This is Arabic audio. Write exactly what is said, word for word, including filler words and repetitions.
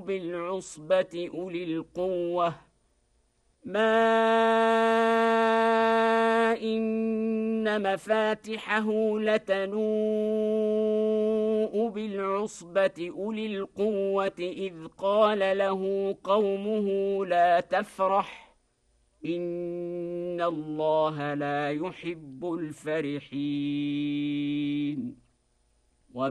بالعصبة أولي القوة ما إن مفاتحه لتنوء بالعصبة أولي القوة إذ قال له قومه لا تفرح إن الله لا يحب الفرحين